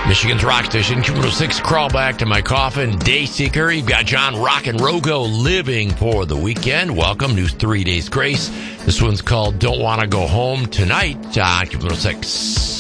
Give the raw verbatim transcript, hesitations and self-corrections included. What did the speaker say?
Michigan's Rock Station, Q one oh six, Crawl Back to My Coffin, Day Seeker. You've got John Rock and Rogo living for the weekend. Welcome, new Three Days Grace. This one's called Don't Wanna Go Home Tonight, uh, Q one oh six.